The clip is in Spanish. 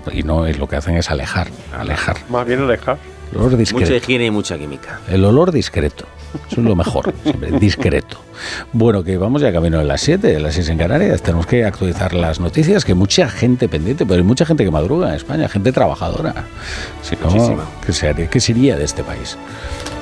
y no, y lo que hacen es alejar. Más bien alejar. El olor discreto. Mucha higiene y mucha química. El olor discreto. Eso es lo mejor, siempre, discreto. Bueno, que vamos ya camino de las 7, de las 6 en Canarias. Tenemos que actualizar las noticias, que mucha gente pendiente, pero hay mucha gente que madruga en España, gente trabajadora. Si no, ¿qué sería de este país?